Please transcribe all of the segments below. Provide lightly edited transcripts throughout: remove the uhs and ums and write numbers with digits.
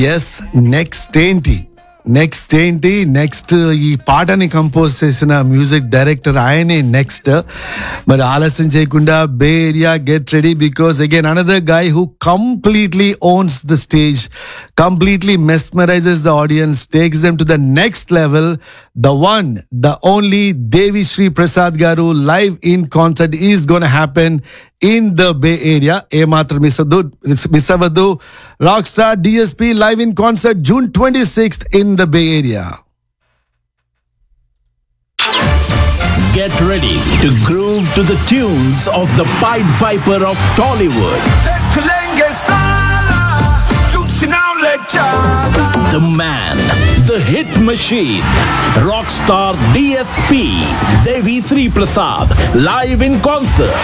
Yes next ఈ పాటని compose చేసిన మ్యూజిక్ డైరెక్టర్ ఆయనే నెక్స్ట్. మరి ఆలస్యం చేయకుండా బే area get ready, because again another guy who completely owns the stage, completely mesmerizes the audience, takes them to the next level. The one, the only Devi Sri Prasad garu live in concert is going to happen in the Bay Area. Miss avadu Rockstar DSP live in concert June 26th in the Bay Area. Get ready to groove to the tunes of the Pied Piper of Tollywood. The man, the hit machine, Rockstar DSP, Devi Sri Prasad, live in concert.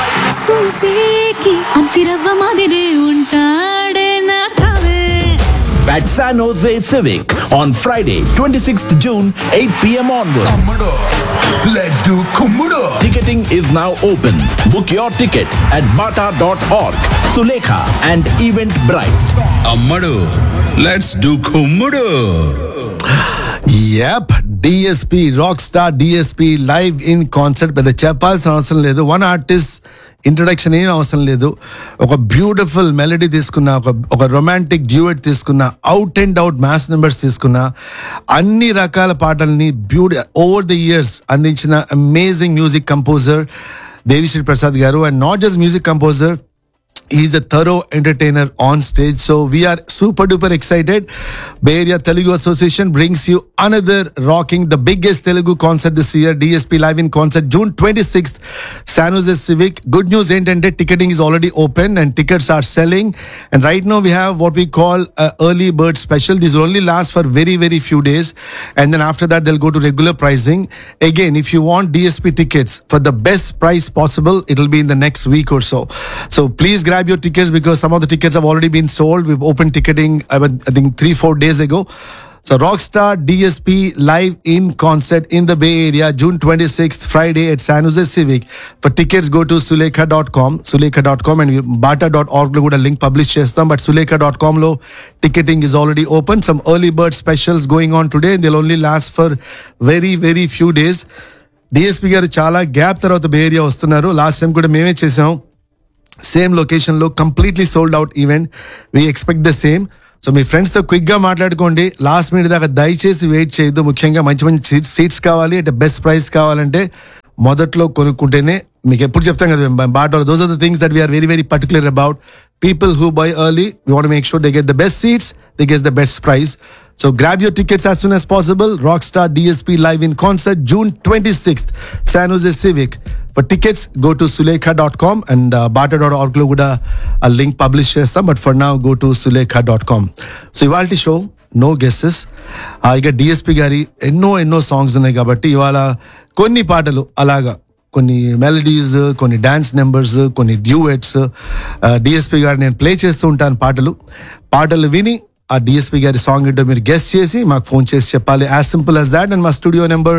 At San Jose Civic on Friday, 26th June, 8 p.m. onwards. Let's do Kummudu. Ticketing is now open. Book your tickets at bata.org, Sulekha and Eventbrite. Ammadu, let's do Kummudu. Yep, DSP, Rockstar DSP live in concert. పెద్ద చెప్పాల్సిన అవసరం లేదు. One artist introduction ఏం అవసరం లేదు. ఒక beautiful melody తీసుకున్నా, ఒక రొమాంటిక్ డ్యూయట్ తీసుకున్నా, out and out maths numbers తీసుకున్నా, అన్ని రకాల పాటల్ని ఓవర్ ద ఇయర్స్ అందించిన amazing music composer Devi Sri Prasad గారు. And not just music composer, he's a thorough entertainer on stage. So we are super duper excited. Bay Area Telugu Association brings you another rocking, the biggest Telugu concert this year, DSP live in concert June 26th, San Jose Civic. Good news ఏంటంటే ticketing is already open and tickets are selling, and right now we have what we call a early bird special. This will only last for very very few days, and then after that they'll go to regular pricing. Again, if you want DSP tickets for the best price possible, it will be in the next week or so. So please grab your tickets, because some of the tickets have already been sold. We've opened ticketing I think 3-4 days ago. So Rockstar DSP live in concert in the Bay Area June 26th Friday at San Jose Civic. For tickets go to sulekha.com and bata.org lo kuda link publish chestam, but sulekha.com lo ticketing is already open. Some early bird specials going on today, and they'll only last for very very few days. DSP garu chaala gap tarvata Bay Area vastunaru. Last time kuda meme chesam, same లొకేషన్లో completely sold out event. We expect the same. So మీ ఫ్రెండ్స్తో క్విక్గా మాట్లాడుకోండి. Last minute దాకా దయచేసి wait చేయొద్దు. ముఖ్యంగా మంచి మంచి సీట్స్ కావాలి అంటే బెస్ట్ ప్రైస్ కావాలంటే మొదట్లో కొనుక్కుంటేనే. మీకు ఎప్పుడు చెప్తాం కదా బాటో, those are the things that we are very very particular about. People who buy early, we want to make sure they get the best seats, they get the best price. So grab your tickets as soon as possible. Rockstar DSP live in concert June 26th, San Jose Civic. For tickets, go to sulekha.com and bata.org lo kuda a link publish chestam, but for now go to sulekha.com. So ivalti show no guesses. ఇక DSP గారి ఎన్నో songs ఉన్నాయి కాబట్టి ఇవాళ కొన్ని పాటలు అలాగా, కొన్ని మెలడీస్, కొన్ని డాన్స్ నెంబర్స్, కొన్ని డ్యూయెట్స్ డిఎస్పి గారు నేను ప్లే చేస్తూ ఉంటాను. పాటలు విని ఆ డిఎస్పి గారి సాంగ్ ఏంటో మీరు గెస్ట్ చేసి మాకు ఫోన్ చేసి చెప్పాలి. As simple as that. And మా స్టూడియో నెంబర్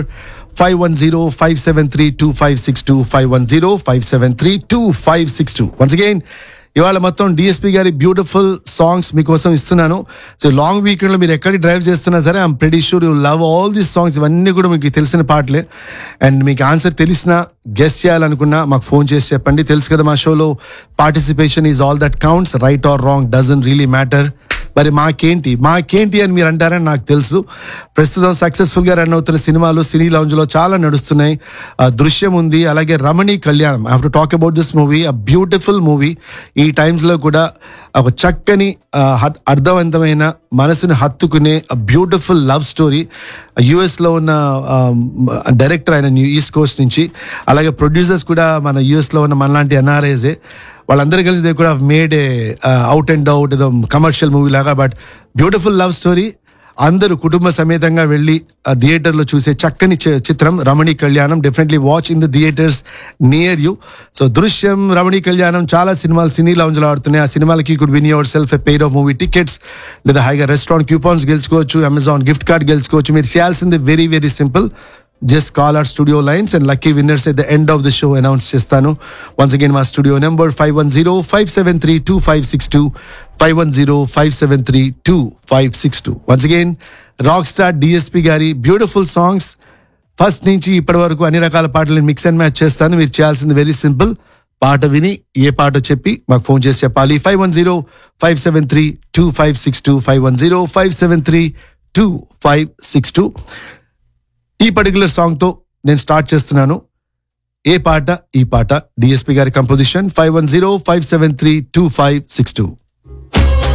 510-573-2562 510-573-2562. వన్స్ అగైన్ ఇవాళ మొత్తం డిఎస్పి గారి బ్యూటిఫుల్ సాంగ్స్ మీకోసం ఇస్తున్నాను. సో లాంగ్ వీకెండ్లో మీరు ఎక్కడికి డ్రైవ్ చేస్తున్నా సరే, I'm pretty sure you love all these songs. ఇవన్నీ కూడా మీకు తెలిసిన పాటలే. అండ్ మీకు ఆన్సర్ తెలిసినా, గెస్ట్ చేయాలనుకున్నా మాకు ఫోన్ చేసి చెప్పండి. తెలుసు కదా మా షోలో participation is all that counts. Right are wrong doesn't really matter. మరి మాకేంటి అని మీరు అంటారని నాకు తెలుసు. ప్రస్తుతం సక్సెస్ఫుల్గా రన్ అవుతున్న సినిమాలు సినీ లౌంజ్లో చాలా నడుస్తున్నాయి. దృశ్యం ఉంది, అలాగే రమణి కళ్యాణం. I have to talk about this movie, a beautiful movie. ఈ టైమ్స్లో కూడా ఒక చక్కని అర్థవంతమైన మనసుని హత్తుకునే బ్యూటిఫుల్ లవ్ స్టోరీ. యుఎస్లో ఉన్న డైరెక్టర్ ఆయన ఈస్ట్ కోస్ట్ నుంచి, అలాగే ప్రొడ్యూసర్స్ కూడా మన యుఎస్లో ఉన్న మనలాంటి ఎన్ఆర్ఐజే. వాళ్ళందరూ కలిసి they could have made A out and out ఏదో కమర్షియల్ మూవీ లాగా, బట్ బ్యూటిఫుల్ లవ్ స్టోరీ. అందరూ కుటుంబ సమేతంగా వెళ్ళి థియేటర్లో చూసే చక్కని చిత్రం రమణి కళ్యాణం. Definitely watch in the theatres near you. So దృశ్యం, రమణి కళ్యాణం చాలా సినిమాలు సినీ లౌంజ్లో ఆడుతున్నాయి. ఆ సినిమాలకి could win your self a pair of movie tickets, లేదా హాయిగా రెస్టారెంట్ క్యూపాన్స్ గెలుచుకోవచ్చు, అమెజాన్ గిఫ్ట్ కార్డ్ గెలుచుకోవచ్చు. మీరు చేయాల్సింది very very simple. Just call our studio lines and lucky winners at the end of the show announce chestanu. Once again, my studio number 510-573-2562 510-573-2562. Once again, Rockstar DSP గారి beautiful songs first నుంచి ఇప్పటి వరకు అన్ని రకాల పాటలను mix and match చేస్తాను. మీరు చేయాల్సింది వెరీ సింపుల్, పాట విని ఏ పాట చెప్పి మాకు ఫోన్ చేసి చెప్పాలి. 510-573-2562, 510-573-2562. ఈ పర్టికులర్ సాంగ్తో నేను స్టార్ట్ చేస్తున్నాను. ఏ పాట? ఈ పాట డిఎస్పి గారి కంపోజిషన్. 510-573-2562.